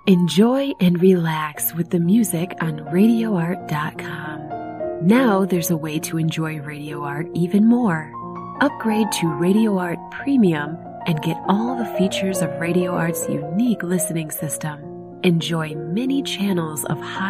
Enjoy and relax with the music on RadioArt.com. Now there's a way to enjoy Radio Art even more. Upgrade to Radio Art Premium and get all the features of Radio Art's unique listening system. Enjoy many channels of high